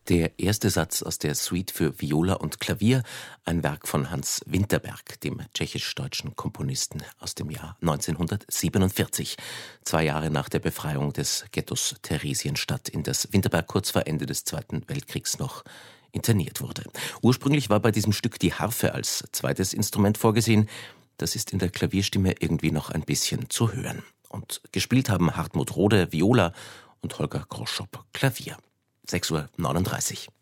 Der erste Satz aus der Suite für Viola und Klavier, ein Werk von Hans Winterberg, dem tschechisch-deutschen Komponisten aus dem Jahr 1947, 2 Jahre nach der Befreiung des Ghettos Theresienstadt, in das Winterberg kurz vor Ende des Zweiten Weltkriegs noch interniert wurde. Ursprünglich war bei diesem Stück die Harfe als zweites Instrument vorgesehen. Das ist in der Klavierstimme irgendwie noch ein bisschen zu hören. Und gespielt haben Hartmut Rode Viola und Holger Groschop Klavier. 6:39 Uhr.